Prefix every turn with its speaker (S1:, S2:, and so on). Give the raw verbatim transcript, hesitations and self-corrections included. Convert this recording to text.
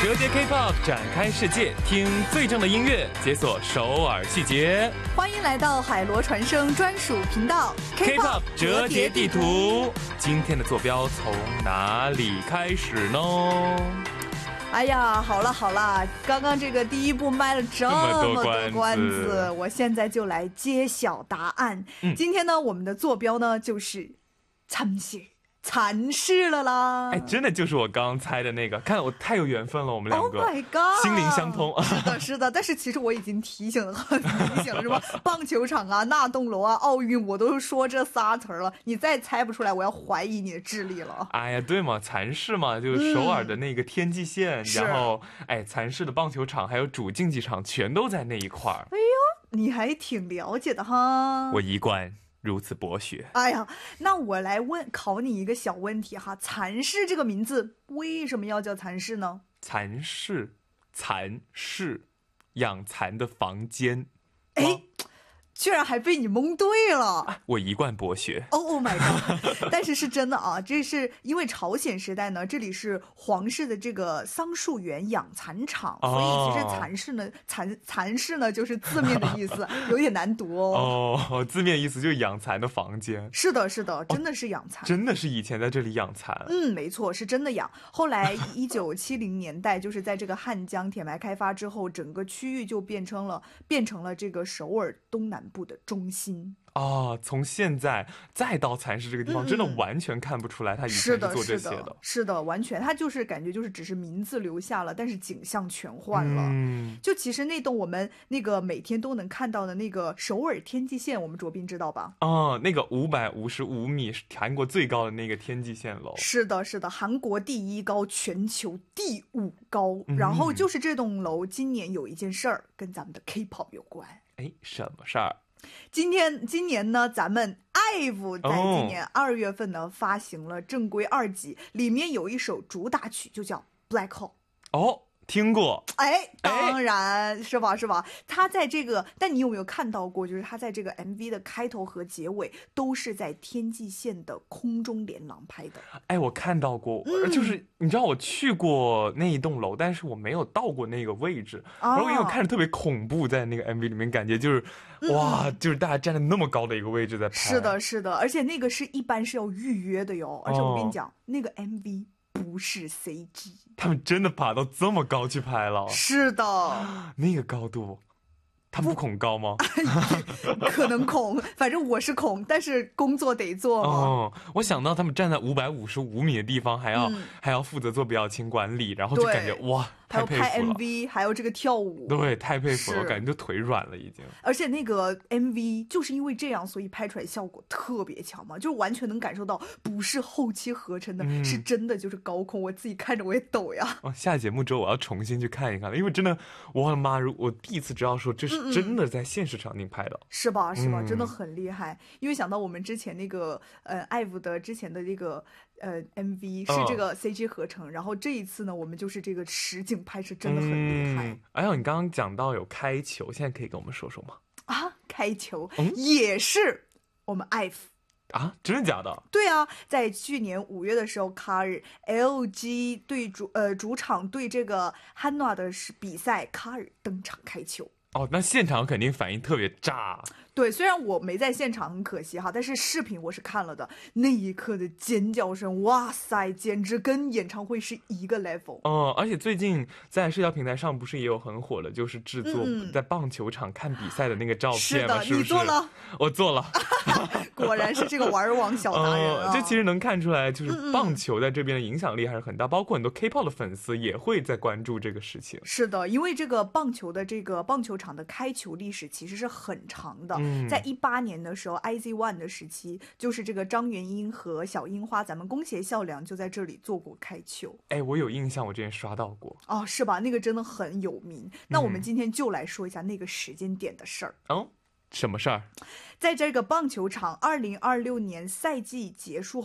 S1: 折叠 K-pop 展开世界，听最正的音乐，解锁首尔细节。
S2: 欢迎来到海螺传声专属频道
S1: K-pop 折叠地图。今天的坐标从哪里开始呢？
S2: 哎呀，好了好了，刚刚这个第一部卖了这么多关子，我现在就来揭晓答案。嗯、今天呢，我们的坐标呢就是蚕室。蚕室了啦！
S1: 哎，真的就是我刚刚猜的那个，看我太有缘分了，我们两个
S2: ，Oh my god，
S1: 心灵相通。
S2: 是的，是的，但是其实我已经提醒了，提醒了什么棒球场啊、那栋楼啊、奥运，我都说这仨词了，你再猜不出来，我要怀疑你的智力了。
S1: 哎呀，对嘛，蚕室嘛，就是首尔的那个天际线，嗯、然后哎，蚕室的棒球场还有主竞技场全都在那一块儿。
S2: 哎呦，你还挺了解的哈！
S1: 我一贯如此博学。
S2: 哎呀，那我来问考你一个小问题哈，蚕室这个名字为什么要叫蚕室呢？
S1: 蚕室，蚕室，养蚕的房间。
S2: 哎，居然还被你蒙对了！
S1: 我一贯博学。
S2: Oh, oh my god！ 但是是真的啊，这是因为朝鲜时代呢，这里是皇室的这个桑树园养蚕场，哦、所以其实蚕室呢，蚕蚕室呢就是字面的意思，有点难读
S1: 哦。哦，字面意思就是养蚕的房间。
S2: 是的，是的，真的是养蚕、
S1: 哦，真的是以前在这里养蚕。
S2: 嗯，没错，是真的养。后来一九七零年代，就是在这个汉江铁埋开发之后，整个区域就变成了变成了这个首尔东南部的中心。
S1: 哦，从现在再到蚕室这个地方、嗯、真的完全看不出来他以前是做这些的。
S2: 是的，是的，完全他就是感觉就是只是名字留下了，但是景象全换了。嗯，就其实那栋我们那个每天都能看到的那个首尔天际线，我们卓斌知道吧？
S1: 哦，那个五百五十五米是韩国最高的那个天际线楼。
S2: 是的，是的，韩国第一高，全球第五高。嗯、然后就是这栋楼今年有一件事儿跟咱们的 K-pop 有关。
S1: 哎，什么事儿？
S2: 今天今年呢，咱们 I V E 在今年二月份呢、oh. 发行了正规二辑，里面有一首主打曲就叫 Black Hole。
S1: 哦，听过。
S2: 哎，当然、哎、是吧是吧？他在这个，但你有没有看到过？就是他在这个 M V 的开头和结尾都是在天际线的空中连廊拍的。
S1: 哎，我看到过，嗯、就是你知道我去过那一栋楼，但是我没有到过那个位置，哦、然后因为我看着特别恐怖，在那个 M V 里面感觉就是。哇、嗯，就是大家站在那么高的一个位置在拍。
S2: 是的，是的，而且那个是一般是要预约的哟。而且我跟你讲，哦、那个 M V 不是 C G，
S1: 他们真的爬到这么高去拍了。
S2: 是的，
S1: 那个高度。他不恐高吗？
S2: 可能恐，反正我是恐，但是工作得做嘛。
S1: 哦，我想到他们站在五百五十五米的地方，还要、嗯、还要负责做表情管理，然后就感觉哇，
S2: 还有拍 M V， 还有这个跳舞，
S1: 对，太佩服了，我感觉就腿软了已经。
S2: 而且那个 M V 就是因为这样，所以拍出来效果特别强嘛，就是完全能感受到不是后期合成的，嗯、是真的就是高空，我自己看着我也抖呀。
S1: 哦，下节目之后我要重新去看一看了，因为真的，我的妈，我第一次知道说这是。真的在现实场景拍的，
S2: 是吧？是吧？嗯、真的很厉害。因为想到我们之前那个呃 I V E 的之前的这个呃 M V 是这个 C G 合成，嗯、然后这一次呢，我们就是这个实景拍摄，真的很厉害。
S1: 嗯、哎呦，你刚刚讲到有开球，现在可以跟我们说说吗？
S2: 啊，开球、嗯、也是我们 I V E。
S1: 啊，真的假的？
S2: 对啊，在去年五月的时候，卡尔 L G 对主呃主场对这个汉诺的比赛，卡尔登场开球。
S1: 哦，那现场肯定反应特别炸。
S2: 对，虽然我没在现场，很可惜哈，但是视频我是看了的。那一刻的尖叫声，哇塞，简直跟演唱会是一个 level。
S1: 哦、嗯，而且最近在社交平台上不是也有很火的，就是制作在棒球场看比赛的那个照片吗？
S2: 嗯、是的，
S1: 是不是？
S2: 你做了？
S1: 我做了。
S2: 果然是这个玩网小达人啊！
S1: 这、嗯、其实能看出来，就是棒球在这边的影响力还是很大，嗯嗯包括很多 K-pop 的粉丝也会在关注这个事情。
S2: 是的，因为这个棒球的这个棒球场的开球历史其实是很长的，嗯、在一八年的时候 I Z ONE 的时期，就是这个张元英和小樱花，咱们宫胁孝良就在这里做过开球。
S1: 哎，我有印象，我之前刷到过。
S2: 哦，是吧？那个真的很有名。那我们今天就来说一下那个时间点的事儿。
S1: 嗯。哦，什么事儿？
S2: 在这个棒球场二零二六年赛季结束